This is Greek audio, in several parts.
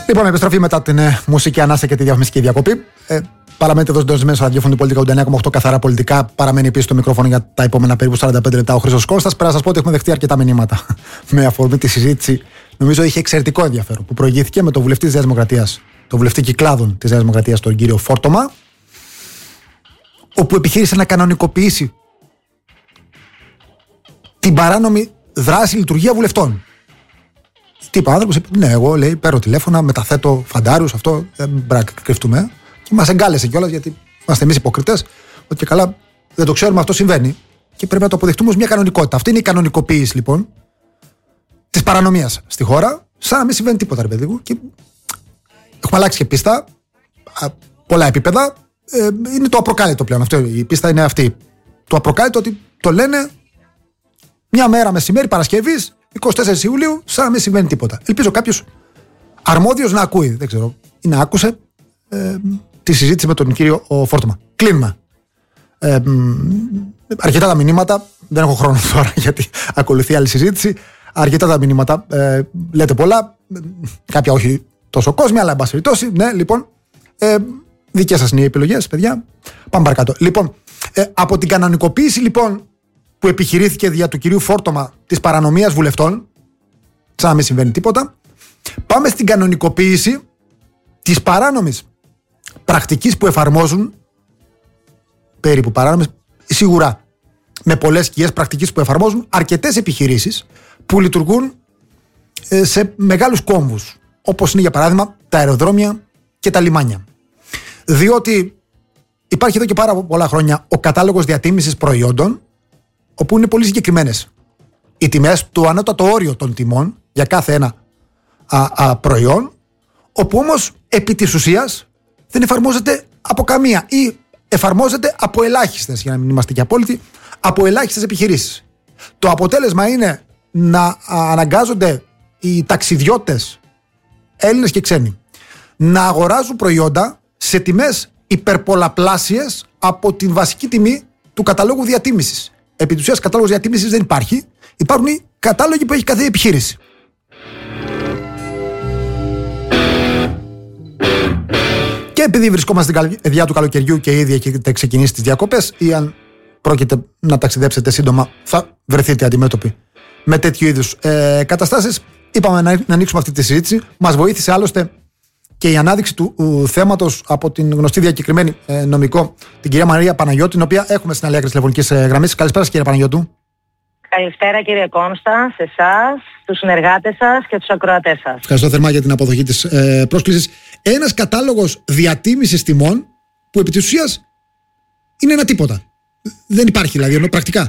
Λοιπόν, επιστροφή μετά την μουσική ανάσα και τη διαφημιστική διακοπή. Παραμένετε εδώ συντονισμένοι στο ραδιόφωνο Πολιτικά 89,8 καθαρά πολιτικά. Παραμένει επίσης το μικρόφωνο για τα επόμενα περίπου 45 λεπτά ο Χρήστος Κώστας. Πρέπει να σας πω ότι έχουμε δεχτεί αρκετά μηνύματα με αφορμή τη συζήτηση. Νομίζω είχε εξαιρετικό ενδιαφέρον που προηγήθηκε με τον βουλευτή της Νέας Δημοκρατίας, τον βουλευτή κυκλάδων της Νέας Δημοκρατίας, τον κύριο Φόρτομα, όπου επιχείρησε να κανονικοποιήσει την παράνομη δράση λειτουργία βουλευτών. Τι είπε ο άνθρωπος, ναι, εγώ λέει, παίρνω τηλέφωνα, μεταθέτω φαντάριους, αυτό δεν πρέπει να κρυφτούμε. Και μας εγκάλεσε κιόλας, γιατί είμαστε εμείς υποκριτές, ότι και καλά δεν το ξέρουμε, αυτό συμβαίνει. Και πρέπει να το αποδεχτούμε ως μια κανονικότητα. Αυτή είναι η κανονικοποίηση λοιπόν της παρανομίας στη χώρα, σαν να μην συμβαίνει τίποτα, ρε παιδί μου. Και έχουμε αλλάξει και πίστα, πολλά επίπεδα. Είναι το απροκάλυπτο πλέον. Αυτό, η πίστα είναι αυτή. Το απροκάλυπτο ότι το λένε μια μέρα μεσημέρι Παρασκευής, 24 Ιουλίου, σαν να μην συμβαίνει τίποτα. Ελπίζω κάποιος αρμόδιος να ακούει, δεν ξέρω, ή να άκουσε τη συζήτηση με τον κύριο Φόρτομα. Κλείνουμε. Αρκετά τα μηνύματα, δεν έχω χρόνο τώρα γιατί ακολουθεί άλλη συζήτηση. Αρκετά τα μηνύματα, λέτε πολλά, κάποια όχι τόσο κόσμια, αλλά εν πάση περιπτώσει. Ναι, λοιπόν, δικές σας είναι οι επιλογές, παιδιά. Πάμε παρακάτω. Λοιπόν, από την κανονικοποίηση λοιπόν που επιχειρήθηκε δια του κυρίου Φόρτομα της παρανομίας βουλευτών, σαν να μην συμβαίνει τίποτα, πάμε στην κανονικοποίηση της παράνομης πρακτικής που εφαρμόζουν, περίπου παράνομες, σίγουρα με πολλές σκιές πρακτικής που εφαρμόζουν αρκετές επιχειρήσεις που λειτουργούν σε μεγάλους κόμβους, όπως είναι για παράδειγμα τα αεροδρόμια και τα λιμάνια. Διότι υπάρχει εδώ και πάρα πολλά χρόνια ο κατάλογος διατίμησης προϊόντων, όπου είναι πολύ συγκεκριμένες οι τιμές, το ανώτατο όριο των τιμών για κάθε ένα προϊόν, όπου όμως επί της ουσίας δεν εφαρμόζεται από καμία ή εφαρμόζεται από ελάχιστες, για να μην είμαστε και απόλυτοι, από ελάχιστες επιχειρήσεις. Το αποτέλεσμα είναι να αναγκάζονται οι ταξιδιώτες, Έλληνες και ξένοι, να αγοράζουν προϊόντα σε τιμές υπερπολαπλάσιες από την βασική τιμή του καταλόγου διατίμησης. Επί της ουσίας κατάλογος διατίμησης δεν υπάρχει. Υπάρχουν οι κατάλογοι που έχει κάθε επιχείρηση. Και επειδή βρισκόμαστε στην καρδιά του καλοκαιριού και ήδη έχετε ξεκινήσει τις διακοπές, ή αν πρόκειται να ταξιδέψετε σύντομα, θα βρεθείτε αντιμέτωποι με τέτοιου είδους καταστάσεις. Είπαμε να ανοίξουμε αυτή τη συζήτηση. Μας βοήθησε άλλωστε και η ανάδειξη του θέματος από την γνωστή διακεκριμένη νομικό, την κυρία Μαρία Παναγιώτου, την οποία έχουμε στην άλλη άκρη της τηλεφωνικής γραμμής. Καλησπέρα, κυρία Παναγιώτου. Καλησπέρα, κύριε Κόνστα, σε εσάς, τους συνεργάτες σας και τους ακροατές σας. Ευχαριστώ θερμά για την αποδοχή της πρόσκλησης. Ένας κατάλογος διατίμησης τιμών που επί της ουσίας είναι ένα τίποτα. Δεν υπάρχει δηλαδή, ενώ πρακτικά.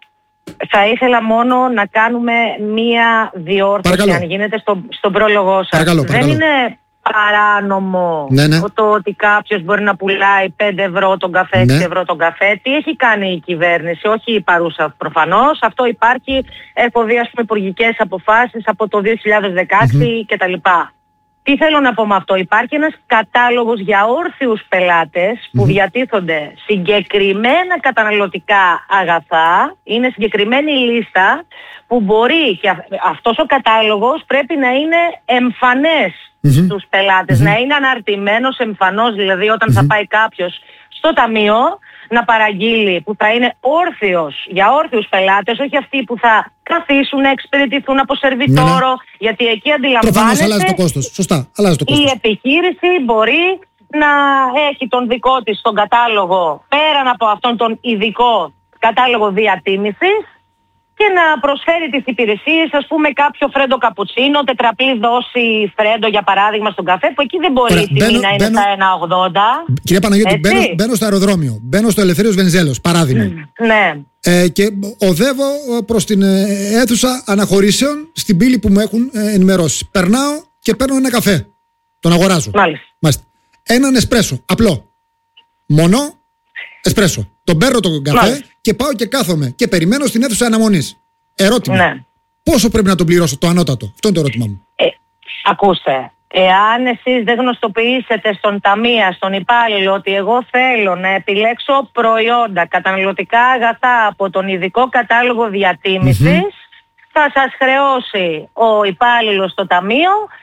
Θα ήθελα μόνο να κάνουμε μία διόρθωση, παρακαλώ, αν γίνεται, στον πρόλογό σας. Παρακαλώ. Δεν είναι παράνομο το ότι κάποιος μπορεί να πουλάει 5 ευρώ τον καφέ, 6 ευρώ τον καφέ. Τι έχει κάνει η κυβέρνηση, όχι η παρούσα προφανώς. Αυτό υπάρχει, έχω δει ας πούμε υπουργικές αποφάσεις από το 2016 κτλ. Τι θέλω να πω με αυτό? Υπάρχει ένας κατάλογος για όρθιους πελάτες που διατίθονται συγκεκριμένα καταναλωτικά αγαθά. Είναι συγκεκριμένη λίστα που μπορεί, και αυτός ο κατάλογος πρέπει να είναι εμφανές στους πελάτες, να είναι αναρτημένος εμφανώς, δηλαδή όταν θα πάει κάποιος στο ταμείο να παραγγείλει, που θα είναι όρθιος, για όρθιους πελάτες, όχι αυτοί που θα καθίσουν να εξυπηρετηθούν από σερβιτόρο, γιατί εκεί αντιλαμβάνεστε, αλλάζει το κόστος. Σωστά, αλλάζει το κόστος. Η επιχείρηση μπορεί να έχει τον δικό της τον κατάλογο, πέραν από αυτόν τον ειδικό κατάλογο διατίμησης, και να προσφέρει τις υπηρεσίες, ας πούμε κάποιο φρέντο καπουτσίνο, τετραπλή δόση φρέντο για παράδειγμα στον καφέ, που εκεί δεν μπορεί η τιμή να είναι στα 1,80. Κυρία Παναγιώτη, μπαίνω στο αεροδρόμιο, μπαίνω στο Ελευθέριος Βενιζέλος, παράδειγμα. Ναι. Και οδεύω προς την αίθουσα αναχωρήσεων στην πύλη που μου έχουν ενημερώσει. Περνάω και παίρνω ένα καφέ. Τον αγοράζω. Μάλιστα. Έναν εσπρέσο, απλό. Μόνο εσπρέσο. Τον παίρνω τον καφέ και πάω και κάθομαι και περιμένω στην αίθουσα αναμονής. Ερώτημα. Πόσο πρέπει να τον πληρώσω, το ανώτατο? Αυτό είναι το ερώτημά μου. Ακούστε, εάν εσείς δεν γνωστοποιήσετε στον ταμεία, στον υπάλληλο, ότι εγώ θέλω να επιλέξω προϊόντα, καταναλωτικά αγαθά από τον ειδικό κατάλογο διατίμησης, θα σας χρεώσει ο υπάλληλος στο ταμείο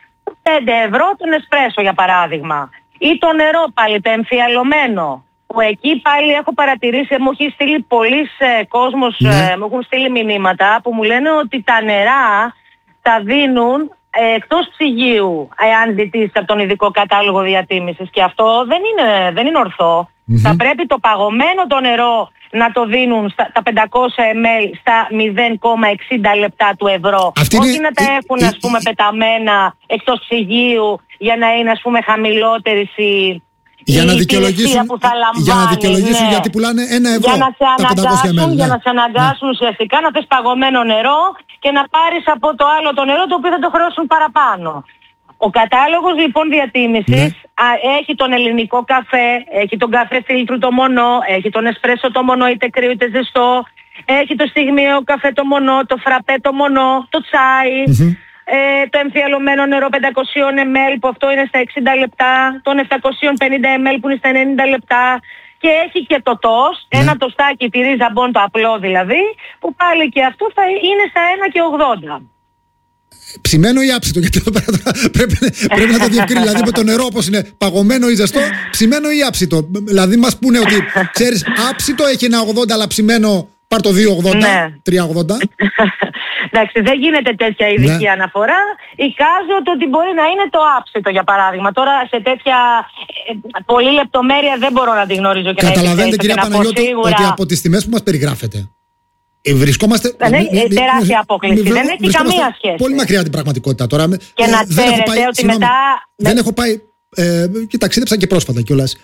€5 τον εσπρέσο για παράδειγμα. Ή το νερό πάλι, το εμφιαλωμένο, που εκεί πάλι έχω παρατηρήσει, μου έχει στείλει πολλοί κόσμος, μου έχουν στείλει μηνύματα που μου λένε ότι τα νερά τα δίνουν εκτός ψυγείου, εάν ζητήσει από τον ειδικό κατάλογο διατίμησης, και αυτό δεν είναι ορθό. Θα πρέπει το παγωμένο το νερό να το δίνουν τα 500 ml στα 0,60 λεπτά του ευρώ. Όχι να τα έχουν ας πούμε πεταμένα εκτός ψυγείου για να είναι ας πούμε χαμηλότερης για να δικαιολογήσουν γιατί πουλάνε €1 για να σε αναγκάσουν ουσιαστικά να θες παγωμένο νερό και να πάρεις από το άλλο το νερό το οποίο θα το χρεώσουν παραπάνω. Ο κατάλογος λοιπόν διατίμησης έχει τον ελληνικό καφέ, έχει τον καφέ φίλτρου το μονό, έχει τον εσπρέσο το μονό είτε κρύο είτε ζεστό, έχει το στιγμιαίο καφέ το μονό, το φραπέ το μονό, το τσάι, το εμφιαλωμένο νερό 500 ml που αυτό είναι στα 60 λεπτά, τον 750 ml που είναι στα 90 λεπτά, και έχει και το τοστ, ένα τοστάκι τυρί ζαμπόν το απλό δηλαδή, που πάλι και αυτό θα είναι στα 1,80. Ψημένο ή άψητο, γιατί εδώ πέρα πρέπει να το διευκρινίσει. Δηλαδή με το νερό όπως είναι παγωμένο ή ζεστό, ψημένο ή άψητο. Δηλαδή μας πούνε ότι ξέρεις, άψητο έχει 1,80 αλλά ψημένο πάρ' το 2,80, 3,80. Εντάξει, δεν γίνεται τέτοια ειδική αναφορά. Εικάζω ότι μπορεί να είναι το άψητο για παράδειγμα. Τώρα σε τέτοια πολλή λεπτομέρεια δεν μπορώ να τη γνωρίζω. Καταλαβαίνετε κυρία Παναγιώτου ότι από τις τιμές που μας περιγράφετε βρισκόμαστε. Τεράστια απόκληση. Δεν έχει καμία σχέση. Πολύ μακριά την πραγματικότητα τώρα. Και να ξέρετε ότι μετά. Δεν έχω πάει. Και ταξίδεψα και πρόσφατα κιόλας.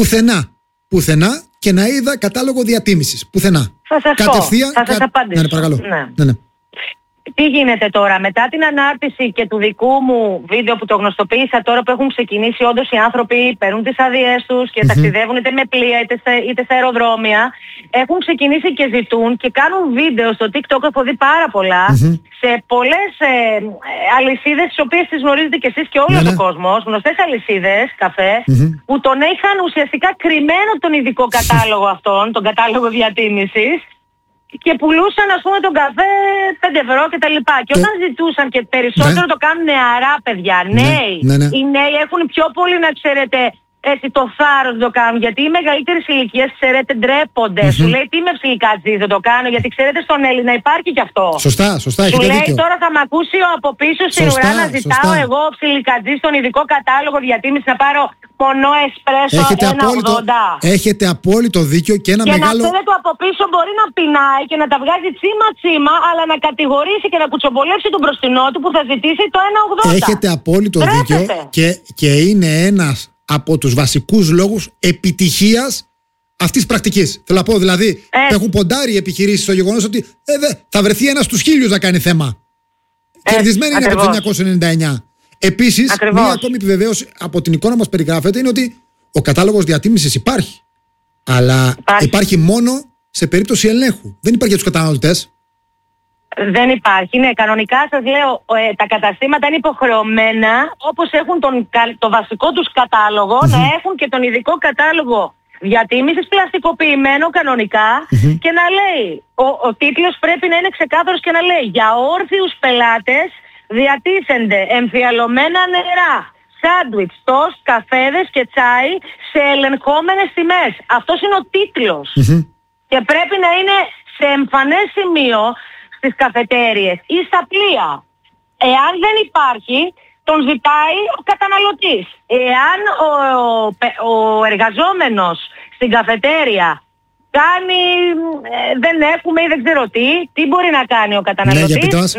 Πουθενά και να είδα κατάλογο διατίμησης. Πουθενά. Θα σας απαντήσω. Ναι, παρακαλώ. Ναι. Τι γίνεται τώρα, μετά την ανάρτηση και του δικού μου βίντεο που το γνωστοποίησα τώρα που έχουν ξεκινήσει όντως οι άνθρωποι, παίρνουν τις άδειές τους και ταξιδεύουν είτε με πλοία είτε στα αεροδρόμια, έχουν ξεκινήσει και ζητούν και κάνουν βίντεο στο TikTok, έχω δει πάρα πολλά, σε πολλές αλυσίδες τις οποίες τις γνωρίζετε κι εσείς και όλος ο κόσμος, γνωστές αλυσίδες καφέ, που τον είχαν ουσιαστικά κρυμμένο τον ειδικό κατάλογο αυτόν, τον κατάλογο διατίμησης, και πουλούσαν ας πούμε τον καφέ €5 και τα λοιπά. Και όταν ζητούσαν, και περισσότερο το κάνουν νεαρά παιδιά, νέοι, οι νέοι έχουν πιο πολύ, να ξέρετε, έτσι το θάρρος να το κάνουν, γιατί οι μεγαλύτερες ηλικίες, ξέρετε, ντρέπονται. Σου λέει τι με ψιλικατζή δεν το κάνω, γιατί ξέρετε στον Έλληνα υπάρχει κι αυτό. Σωστά, σου λέει δίκιο. Τώρα θα μ' ακούσει από πίσω στην ουρά να ζητάω εγώ ψιλικατζή στον ειδικό κατάλογο διατίμηση να πάρω μονό εσπρέσο 1,80. Έχετε απόλυτο δίκιο και ένα μεγάλο. Και να ξέρετε από πίσω μπορεί να πεινάει και να τα βγάζει τσίμα, αλλά να κατηγορήσει και να κουτσομπολεύσει τον μπροστινό του που θα ζητήσει το 1,80. Έχετε απόλυτο δίκιο και είναι ένας από τους βασικούς λόγους επιτυχίας αυτής της πρακτικής. Θέλω να πω δηλαδή, έχουν ποντάρει οι επιχειρήσεις στο γεγονός ότι θα βρεθεί ένας στους 1000 να κάνει θέμα. Κερδισμένοι είναι από το 1999. Επίσης, μία ακόμη επιβεβαίωση από την εικόνα μας περιγράφεται είναι ότι ο κατάλογος διατίμησης υπάρχει. Αλλά υπάρχει μόνο σε περίπτωση ελέγχου. Δεν υπάρχει για τους καταναλωτές. Δεν υπάρχει. Ναι, κανονικά σας λέω, τα καταστήματα είναι υποχρεωμένα, όπως έχουν το βασικό τους κατάλογο, να έχουν και τον ειδικό κατάλογο διατίμησης πλαστικοποιημένο κανονικά και να λέει, ο τίτλος πρέπει να είναι ξεκάθαρος και να λέει για όρθιους πελάτες διατίθενται εμφιαλωμένα νερά, σάντουιτς, τοστ, καφέδες και τσάι σε ελεγχόμενες τιμές. Αυτός είναι ο τίτλος. Και πρέπει να είναι σε εμφανές σημείο στις καφετέριες ή στα πλοία. Εάν δεν υπάρχει, τον ζητάει ο καταναλωτής. Εάν ο εργαζόμενος στην καφετέρια κάνει, δεν έχουμε ή δεν ξέρω τι μπορεί να κάνει ο καταναλωτής?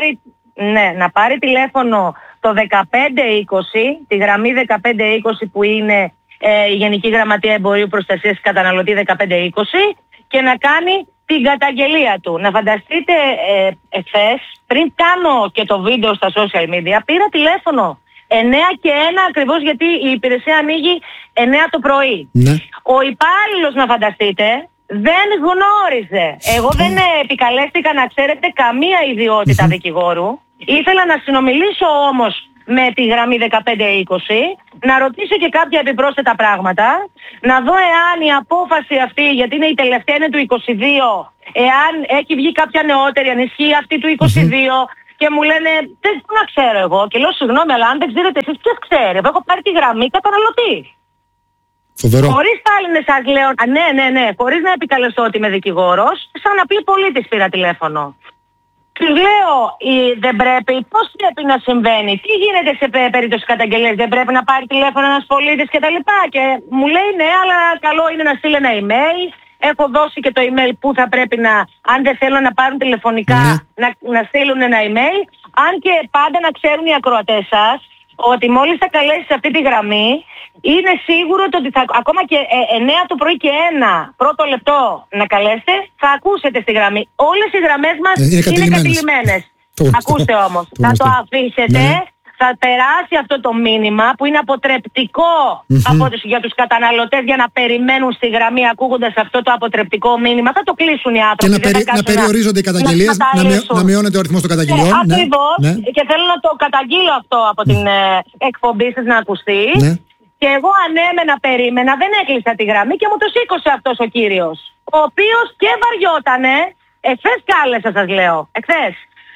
Να πάρει τηλέφωνο το 1520, τη γραμμή 1520 που είναι η Γενική Γραμματεία Εμπορίου Προστασίας Καταναλωτή 1520, και να κάνει την καταγγελία του. Να φανταστείτε, εχθές, πριν κάνω και το βίντεο στα social media, πήρα τηλέφωνο 9 και 1 ακριβώς, γιατί η υπηρεσία ανοίγει 9 το πρωί. Ο υπάλληλος, να φανταστείτε, δεν γνώριζε. Εγώ δεν επικαλέστηκα, να ξέρετε, καμία ιδιότητα δικηγόρου. Ήθελα να συνομιλήσω όμως με τη γραμμή 1520, να ρωτήσω και κάποια επιπρόσθετα πράγματα, να δω εάν η απόφαση αυτή, γιατί είναι η τελευταία, είναι του 22, εάν έχει βγει κάποια νεότερη, αν ισχύει αυτή του 22, και μου λένε, δεν να ξέρω εγώ. Και λέω, συγγνώμη, αλλά αν δεν ξέρετε εσείς, ποιος ξέρει? Εγώ έχω πάρει τη γραμμή καταναλωτή. Φοβερό. Χωρίς πάλι να σας λέω, ναι, χωρίς να επικαλεστώ ότι είμαι δικηγόρος, σαν να πει πολίτης πήρα τηλέφωνο. Τους λέω, δεν πρέπει, πώς πρέπει να συμβαίνει, τι γίνεται σε περίπτωση καταγγελίας, δεν πρέπει να πάρει τηλέφωνο ένας πολίτης κτλ. Και μου λέει ναι, αλλά καλό είναι να στείλει ένα email. Έχω δώσει και το email που θα πρέπει να, αν δεν θέλουν να πάρουν τηλεφωνικά, να στείλουν ένα email. Αν και πάντα να ξέρουν οι ακροατές σας, ότι μόλις θα καλέσεις αυτή τη γραμμή, είναι σίγουρο ότι ακόμα και 9 το πρωί και 1 πρώτο λεπτό να καλέσετε, θα ακούσετε στη γραμμή. Όλες οι γραμμές μας είναι κατηλημμένες. Ακούστε όμως, θα το αφήσετε, θα περάσει αυτό το μήνυμα που είναι αποτρεπτικό για τους καταναλωτές για να περιμένουν στη γραμμή ακούγοντας αυτό το αποτρεπτικό μήνυμα. Θα το κλείσουν οι άνθρωποι. Και να περιορίζονται οι καταγγελίες, να μειώνεται ο αριθμός των καταγγελιών. Ακριβώς. Και θέλω να το καταγγείλω αυτό από την εκπομπή σας να ακουστεί. Και εγώ ανέμενα, περίμενα, δεν έκλεισα τη γραμμή και μου το σήκωσε αυτός ο κύριος. Ο οποίος και βαριότανε, εχθές κάλεσα σας λέω, εχθές,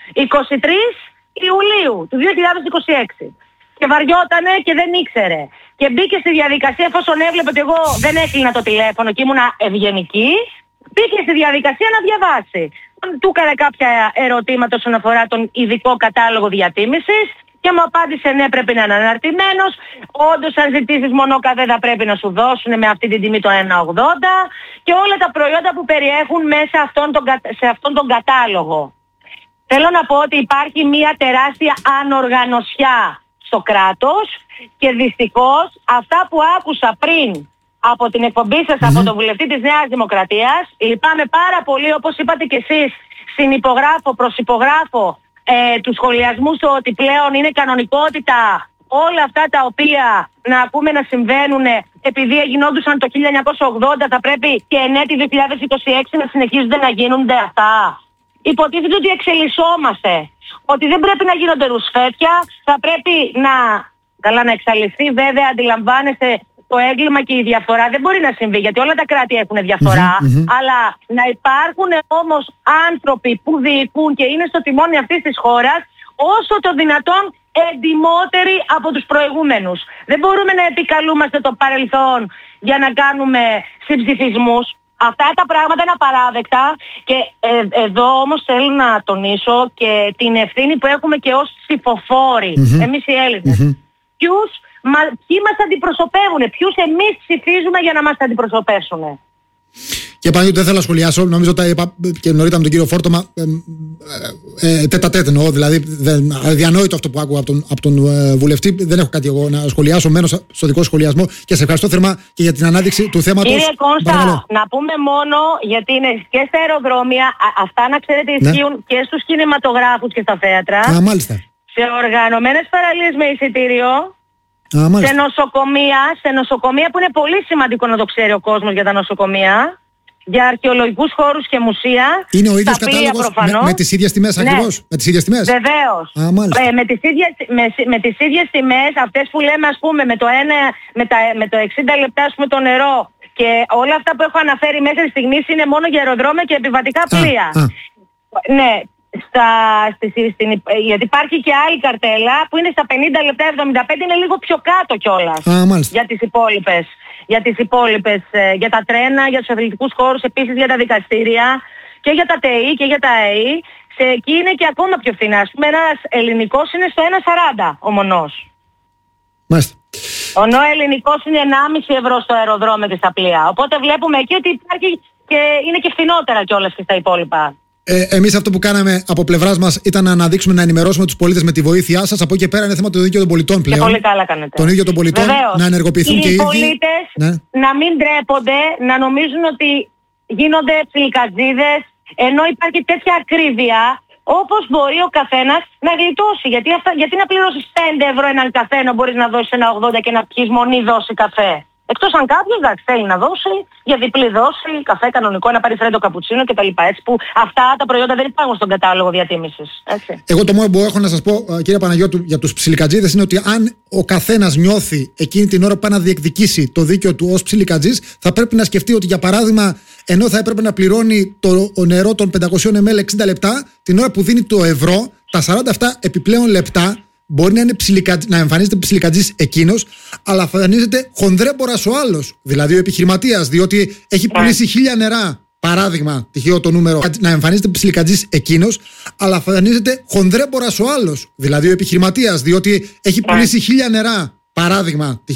23 Ιουλίου του 2026. Και βαριότανε και δεν ήξερε. Και μπήκε στη διαδικασία, εφόσον έβλεπε ότι εγώ δεν έκλεινα το τηλέφωνο και ήμουνα ευγενική, μπήκε στη διαδικασία να διαβάσει. Του έκανε κάποια ερωτήματα όσον αφορά τον ειδικό κατάλογο διατίμησης και μου απάντησε ναι, πρέπει να είναι αναρτημένος. Όντως αν ζητήσεις μονόκα δεν θα πρέπει να σου δώσουν με αυτή την τιμή το 1,80 και όλα τα προϊόντα που περιέχουν μέσα σε αυτόν τον κατάλογο. Θέλω να πω ότι υπάρχει μια τεράστια ανοργανωσιά στο κράτος και δυστυχώς αυτά που άκουσα πριν από την εκπομπή σας από τον βουλευτή της Νέας Δημοκρατίας, λυπάμαι πάρα πολύ, όπως είπατε και εσείς, προσυπογράφω του σχολιασμού στο ότι πλέον είναι κανονικότητα όλα αυτά τα οποία να ακούμε να συμβαίνουν επειδή γινόντουσαν το 1980 θα πρέπει και εν έτη 2026 να συνεχίζονται να γίνονται αυτά. Υποτίθεται ότι εξελισσόμαστε, ότι δεν πρέπει να γίνονται ρουσφέτια, θα πρέπει να εξαλειφθεί. Βέβαια αντιλαμβάνεστε το έγκλημα και η διαφθορά δεν μπορεί να συμβεί γιατί όλα τα κράτη έχουν διαφθορά, αλλά να υπάρχουν όμως άνθρωποι που διοικούν και είναι στο τιμόνι αυτής της χώρας όσο το δυνατόν εντιμότεροι από τους προηγούμενους. Δεν μπορούμε να επικαλούμαστε το παρελθόν για να κάνουμε συμψηφισμούς. Αυτά τα πράγματα είναι απαράδεκτα και εδώ όμως θέλω να τονίσω και την ευθύνη που έχουμε και ως ψηφοφόροι, εμείς οι Έλληνες. Ποιοι μας αντιπροσωπεύουν, ποιους εμείς ψηφίζουμε για να μας αντιπροσωπεύσουν. Και Παναγιώτη, δεν θέλω να σχολιάσω, νομίζω τα είπα και νωρίτερα με τον κύριο Φόρτωμα, τέτα-τέτ εννοώ, δηλαδή αδιανόητο αυτό που άκουγα από τον βουλευτή, δεν έχω κάτι εγώ να σχολιάσω, μένω στο δικό σχολιασμό και σε ευχαριστώ θερμά και για την ανάδειξη του θέματος. Κύριε Κώστα, να πούμε μόνο, γιατί είναι και στα αεροδρόμια, αυτά να ξέρετε ισχύουν και στους κινηματογράφους και στα θέατρα, μάλιστα. Σε οργανωμένες παραλίες με εισιτήριο, σε νοσοκομεία που είναι πολύ σημαντικό να το ξέρει ο κόσμος για τα νοσοκομεία, για αρχαιολογικούς χώρους και μουσεία. Είναι ο ίδιος κατάλογος με τις ίδιες τιμές ακριβώς? Με τις ίδιες τιμές? Βεβαίως. Με τις ίδιες τιμές, αυτές που λέμε ας πούμε με το 60 λεπτά ας πούμε το νερό και όλα αυτά που έχω αναφέρει μέχρι στιγμής είναι μόνο για αεροδρόμια και επιβατικά πλοία. Ναι. Γιατί υπάρχει και άλλη καρτέλα που είναι στα 50 λεπτά 75, είναι λίγο πιο κάτω κιόλας για τις υπόλοιπες, για τα τρένα, για τους αθλητικούς χώρους, επίσης για τα δικαστήρια και για τα ΤΕΗ και για τα ΑΕΗ. Εκεί είναι και ακόμα πιο φθηνά. Ας πούμε ένας ελληνικός είναι στο 1,40 ο μονός. Μάλιστα. Ο ελληνικός είναι 1,5 ευρώ στο αεροδρόμιο και στα πλοία. Οπότε βλέπουμε εκεί ότι υπάρχει και είναι και φθηνότερα κιόλας και στα υπόλοιπα. Εμείς αυτό που κάναμε από πλευράς μας ήταν να αναδείξουμε, να ενημερώσουμε τους πολίτες με τη βοήθειά σας. Από εκεί πέρα είναι θέμα του δίκαιου των πολιτών πλέον. Και πολύ καλά κάνετε. Τον ίδιο των πολιτών. Βεβαίως. Να ενεργοποιηθούν και οι ίδιοι. Οι πολίτες να μην ντρέπονται, να νομίζουν ότι γίνονται ψιλικατζίδες, ενώ υπάρχει τέτοια ακρίβεια, όπως μπορεί ο καθένας να γλιτώσει. Γιατί να πληρώσεις 5 ευρώ έναν καφέ, ενώ μπορείς να δώσεις 1,80 και να πιεις μονή δόση καφέ. Εκτός αν κάποιος θέλει να δώσει για διπλή δόση, καφέ κανονικό, να πάρει φρέντο καπουτσίνο κτλ. Έτσι που αυτά τα προϊόντα δεν υπάρχουν στον κατάλογο διατίμησης. Έτσι. Εγώ το μόνο που έχω να σας πω, κύριε Παναγιώτου, για τους ψιλικατζίδες είναι ότι αν ο καθένας νιώθει εκείνη την ώρα που πάει να διεκδικήσει το δίκαιο του ως ψιλικατζής, θα πρέπει να σκεφτεί ότι για παράδειγμα, ενώ θα έπρεπε να πληρώνει το νερό των 500 ml 60 λεπτά, την ώρα που δίνει το ευρώ, τα 47 επιπλέον λεπτά μπορεί να εμφανίζεται ψιλικατζής εκείνος, αλλά εμφανίζεται χονδρέμπορας ο άλλος, δηλαδή ο επιχειρηματίας, διότι έχει πουλήσει 1000 νερά. Παράδειγμα, τυχαίο το νούμερο, να εμφανίζεται ψιλικατζής εκείνος, αλλά εμφανίζεται χονδρέμπορας ο άλλος, δηλαδή ο επιχειρηματίας, διότι έχει πουλήσει 1000 νερά. Παράδειγμα,